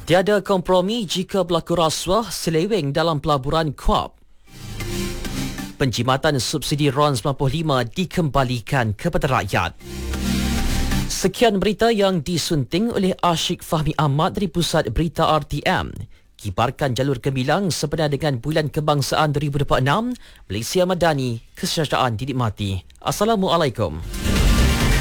Tiada kompromi jika berlaku rasuah seleweng dalam pelaburan KUAP. Penjimatan subsidi RON 95 dikembalikan kepada rakyat. Sekian berita yang disunting oleh Ashik Fahmi Ahmad dari Pusat Berita RTM. Kibarkan jalur gemilang sebenar dengan Bulan Kebangsaan 2026, Malaysia Madani, kesejahteraan dinikmati. Assalamualaikum.